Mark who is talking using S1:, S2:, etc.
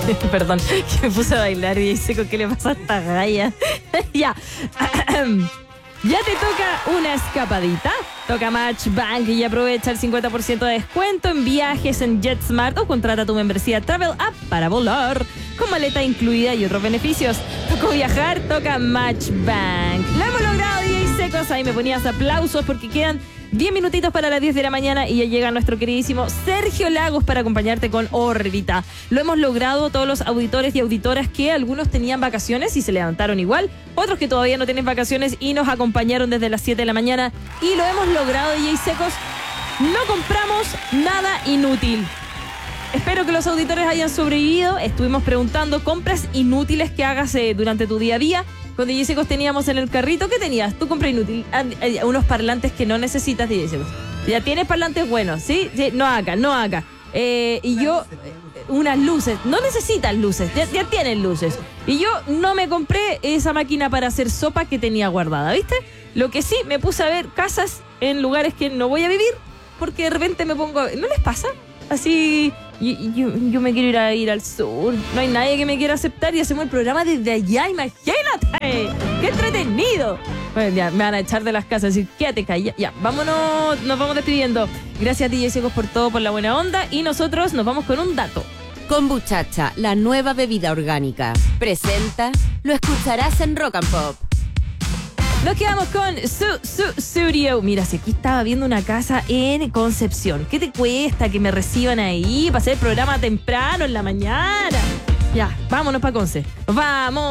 S1: Perdón, que me puse a bailar y dice con qué le pasa a esta galla. Ya. Ya te toca una escapadita. Toca Match Bank y aprovecha el 50% de descuento en viajes en JetSmart o contrata tu membresía Travel App para volar con maleta incluida y otros beneficios. Tocó viajar, toca Match Bank. Lo hemos logrado, DJ Secos. Ahí me ponías aplausos porque quedan 10 minutitos para las 10 de la mañana y ya llega nuestro queridísimo Sergio Lagos para acompañarte con Órbita. Lo hemos logrado todos los auditores y auditoras que algunos tenían vacaciones y se levantaron igual, otros que todavía no tienen vacaciones y nos acompañaron desde las 7 de la mañana y lo hemos logrado, DJ Secos. No compramos nada inútil. Espero que los auditores hayan sobrevivido. Estuvimos preguntando compras inútiles que hagas durante tu día a día. Con DJ Secos teníamos en el carrito, ¿qué tenías? Tú compras inútil, unos parlantes que no necesitas, DJ Secos. Ya tienes parlantes buenos, ¿sí? Sí, no acá. Y yo, unas luces, no necesitas luces, ya tienes luces. Y yo no me compré esa máquina para hacer sopa que tenía guardada, ¿viste? Lo que sí, me puse a ver casas en lugares que no voy a vivir, porque de repente me pongo, ¿no les pasa? Así, yo me quiero ir al sur. No hay nadie que me quiera aceptar y hacemos el programa desde allá, imagínate. ¡Qué entretenido! Bueno, ya, me van a echar de las casas, así, quédate callada. Ya, vámonos, nos vamos despidiendo. Gracias a DJ Secos por todo, por la buena onda. Y nosotros nos vamos con un dato.
S2: Kombuchacha, la nueva bebida orgánica. Presenta, lo escucharás en Rock and Pop.
S1: Nos quedamos con Studio. Mira, si aquí estaba viendo una casa en Concepción. ¿Qué te cuesta que me reciban ahí para hacer el programa temprano en la mañana? Ya, vámonos para Conce. Vamos.